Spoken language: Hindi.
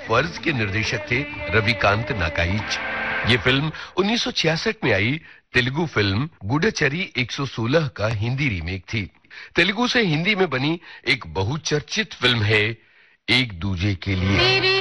फर्ज के निर्देशक थे रविकांत नाकाइच। ये फिल्म 1966 में आई तेलुगु फिल्म गूढ़चरी 116 का हिंदी रीमेक थी। तेलुगु से हिंदी में बनी एक बहुचर्चित फिल्म है एक दूजे के लिए।